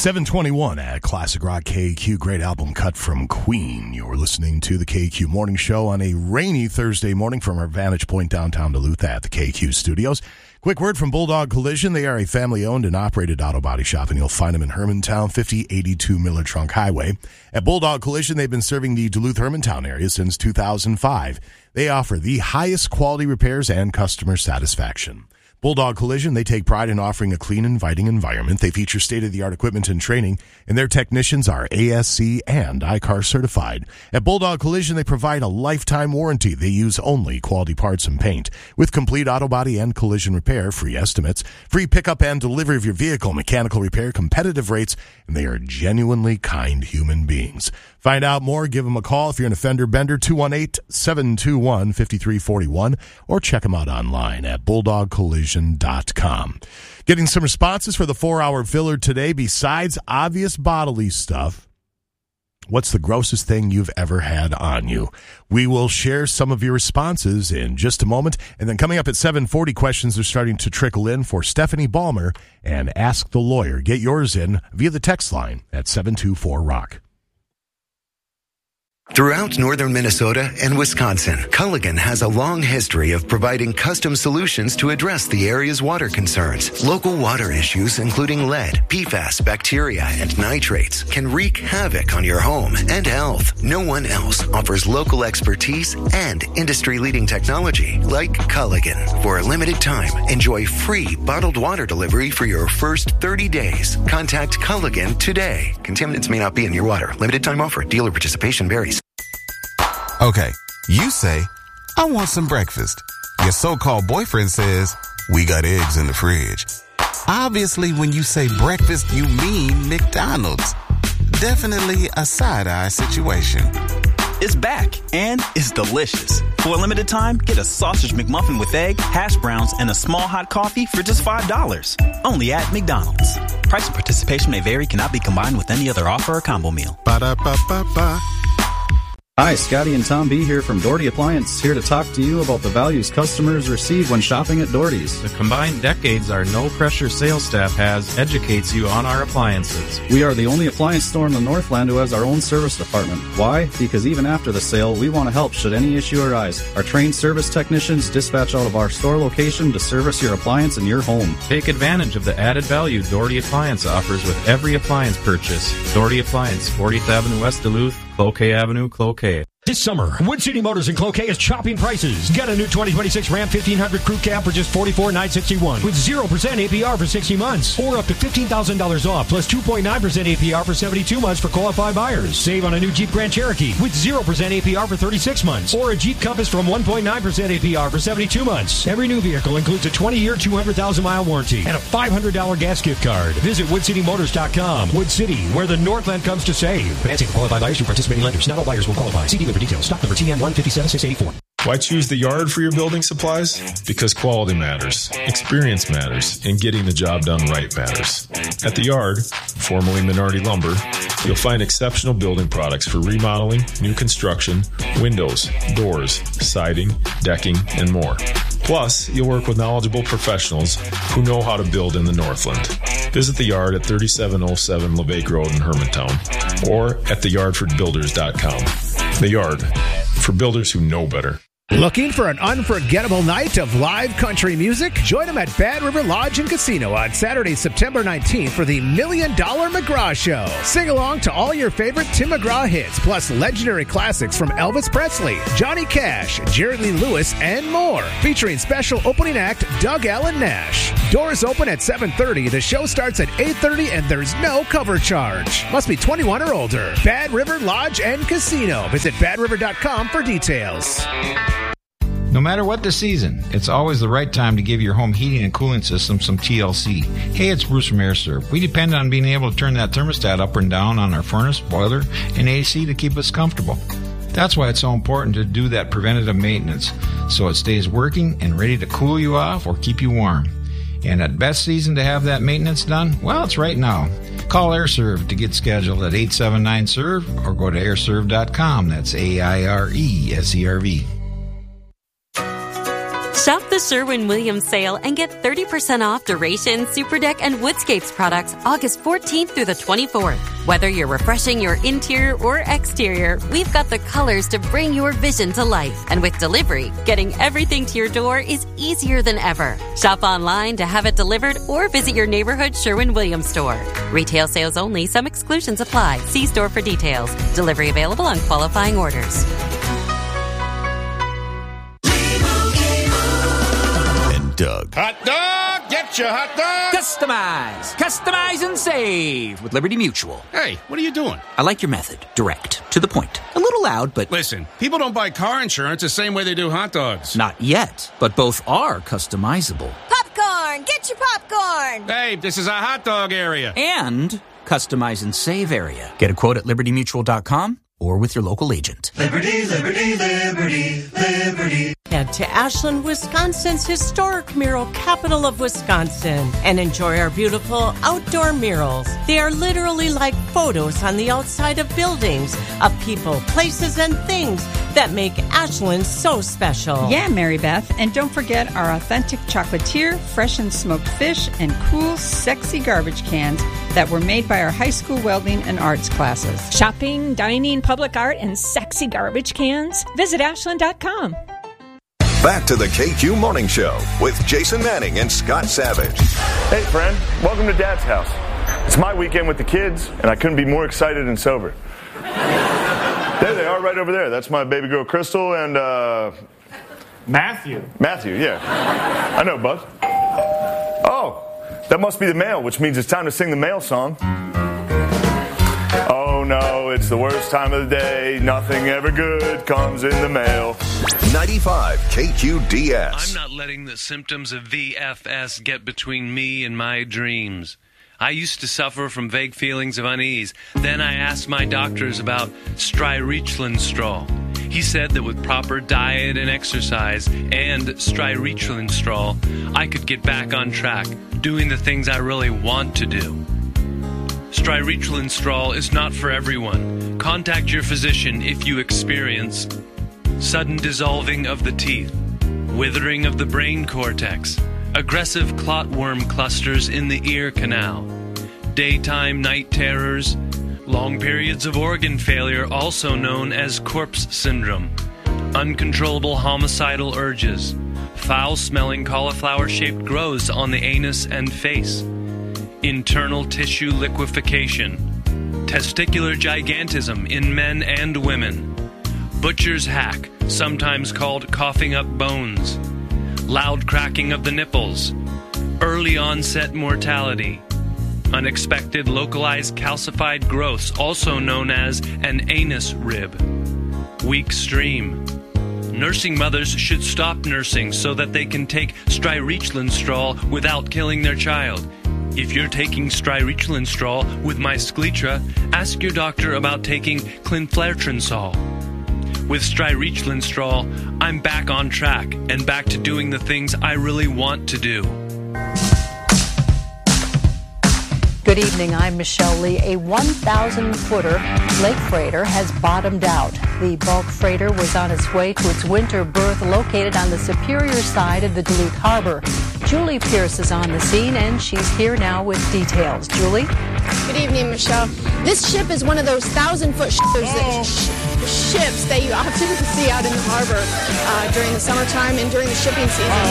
721 at Classic Rock KQ. Great album cut from Queen. You're listening to the KQ Morning Show on a rainy Thursday morning from our vantage point downtown Duluth at the KQ studios. Quick word from Bulldog Collision. They are a family-owned and operated auto body shop, and you'll find them in Hermantown, 5082 Miller Trunk Highway. At Bulldog Collision, they've been serving the Duluth-Hermantown area since 2005. They offer the highest quality repairs and customer satisfaction. Bulldog Collision, they take pride in offering a clean, inviting environment. They feature state-of-the-art equipment and training, and their technicians are ASC and ICAR certified. At Bulldog Collision, they provide a lifetime warranty. They use only quality parts and paint. With complete auto body and collision repair, free estimates, free pickup and delivery of your vehicle, mechanical repair, competitive rates, and they are genuinely kind human beings. Find out more, give them a call if you're an offender bender, 218-721-5341, or check them out online at bulldogcollision.com. Getting some responses for the 4-hour filler today. Besides obvious bodily stuff, what's the grossest thing you've ever had on you? We will share some of your responses in just a moment. And then coming up at 7:40, questions are starting to trickle in for Stephanie Ballmer and Ask the Lawyer. Get yours in via the text line at 724-ROCK. Throughout northern Minnesota and Wisconsin, Culligan has a long history of providing custom solutions to address the area's water concerns. Local water issues, including lead, PFAS, bacteria, and nitrates, can wreak havoc on your home and health. No one else offers local expertise and industry-leading technology like Culligan. For a limited time, enjoy free bottled water delivery for your first 30 days. Contact Culligan today. Contaminants may not be in your water. Limited time offer. Dealer participation varies. Okay, you say, I want some breakfast. Your so-called boyfriend says, we got eggs in the fridge. Obviously, when you say breakfast, you mean McDonald's. Definitely a side-eye situation. It's back, and it's delicious. For a limited time, get a sausage McMuffin with egg, hash browns, and a small hot coffee for just $5. Only at McDonald's. Price and participation may vary, cannot be combined with any other offer or combo meal. Ba-da-ba-ba-ba. Hi, Scotty and Tom B. here from Doherty Appliance, here to talk to you about the values customers receive when shopping at Doherty's. The combined decades our no-pressure sales staff has educates you on our appliances. We are the only appliance store in the Northland who has our own service department. Why? Because even after the sale, we want to help should any issue arise. Our trained service technicians dispatch out of our store location to service your appliance in your home. Take advantage of the added value Doherty Appliance offers with every appliance purchase. Doherty Appliance, 40th Avenue West Duluth, Cloquet Avenue, Cloquet. This summer, Wood City Motors in Cloquet is chopping prices. Get a new 2026 Ram 1500 Crew Cab for just $44,961 with 0% APR for 60 months or up to $15,000 off plus 2.9% APR for 72 months for qualified buyers. Save on a new Jeep Grand Cherokee with 0% APR for 36 months or a Jeep Compass from 1.9% APR for 72 months. Every new vehicle includes a 20-year, 200,000-mile warranty and a $500 gas gift card. Visit WoodCityMotors.com. Wood City, where the Northland comes to save. Financing for qualified buyers through participating lenders. Not all buyers will qualify. See dealer for details. Stock number TN 157684. Why choose the Yard for your building supplies? Because quality matters, experience matters, and getting the job done right matters. At the Yard, formerly Minority Lumber, you'll find exceptional building products for remodeling, new construction, windows, doors, siding, decking, and more. Plus, you'll work with knowledgeable professionals who know how to build in the Northland. Visit the Yard at 3707 LeVake Road in Hermantown or at theyardforbuilders.com. The Yard, for builders who know better. Looking for an unforgettable night of live country music? Join them at Bad River Lodge and Casino on Saturday, September 19th for the $1 Million McGraw Show. Sing along to all your favorite Tim McGraw hits, plus legendary classics from Elvis Presley, Johnny Cash, Jerry Lee Lewis, and more. Featuring special opening act Doug Allen Nash. Doors open at 7:30. The show starts at 8:30 and there's no cover charge. Must be 21 or older. Bad River Lodge and Casino. Visit badriver.com for details. No matter what the season, it's always the right time to give your home heating and cooling system some TLC. Hey, it's Bruce from AirServe. We depend on being able to turn that thermostat up and down on our furnace, boiler, and AC to keep us comfortable. That's why it's so important to do that preventative maintenance so it stays working and ready to cool you off or keep you warm. And the best season to have that maintenance done? Well, it's right now. Call AirServe to get scheduled at 879-SERVE or go to airserve.com. That's AIRESERV. Shop the Sherwin-Williams sale and get 30% off Duration, Superdeck, and Woodscapes products August 14th through the 24th. Whether you're refreshing your interior or exterior, we've got the colors to bring your vision to life. And with delivery, getting everything to your door is easier than ever. Shop online to have it delivered or visit your neighborhood Sherwin-Williams store. Retail sales only. Some exclusions apply. See store for details. Delivery available on qualifying orders. Doug. Hot dog! Get your hot dog! Customize and save with Liberty Mutual. Hey, what are you doing? I like your method. Direct. To the point. A little loud, but... Listen, people don't buy car insurance the same way they do hot dogs. Not yet, but both are customizable. Popcorn! Get your popcorn! Hey, this is a hot dog area. And customize and save area. Get a quote at libertymutual.com or with your local agent. Liberty, liberty, liberty, liberty. Head to Ashland, Wisconsin's historic mural capital of Wisconsin and enjoy our beautiful outdoor murals. They are literally like photos on the outside of buildings, of people, places, and things that make Ashland so special. Yeah, Mary Beth. And don't forget our authentic chocolatier, fresh and smoked fish, and cool, sexy garbage cans that were made by our high school welding and arts classes. Shopping, dining, public art, and sexy garbage cans? Visit Ashland.com. Back to the KQ Morning Show with Jason Manning and Scott Savage. Hey, friend. Welcome to Dad's house. It's my weekend with the kids, and I couldn't be more excited and sober. There they are right over there. That's my baby girl, Crystal, and, Matthew, yeah. I know, bud. Oh, that must be the mail, which means it's time to sing the mail song. Oh, no, it's the worst time of the day. Nothing ever good comes in the mail. 95 KQDS. I'm not letting the symptoms of VFS get between me and my dreams. I used to suffer from vague feelings of unease. Then I asked my doctors about strireclinstrol. He said that with proper diet and exercise and strireclinstrol, I could get back on track, doing the things I really want to do. Strireclinstrol is not for everyone. Contact your physician if you experience sudden dissolving of the teeth, withering of the brain cortex, aggressive clotworm clusters in the ear canal, daytime night terrors, long periods of organ failure, also known as corpse syndrome, uncontrollable homicidal urges, foul-smelling cauliflower-shaped growths on the anus and face, internal tissue liquefaction, testicular gigantism in men and women, butcher's hack, sometimes called coughing up bones, loud cracking of the nipples, early onset mortality, unexpected localized calcified growths, also known as an anus rib, weak stream. Nursing mothers should stop nursing so that they can take strireclinstrol without killing their child. If you're taking strireclinstrol with myskletra, ask your doctor about taking clenflartrinsol. With strireclinstrol, I'm back on track and back to doing the things I really want to do. Good evening, I'm Michelle Lee. A 1,000-footer lake freighter has bottomed out. The bulk freighter was on its way to its winter berth located on the Superior side of the Duluth Harbor. Julie Pierce is on the scene, and she's here now with details. Julie? Good evening, Michelle. This ship is one of those 1,000-foot ships that you often see out in the harbor during the summertime and during the shipping season.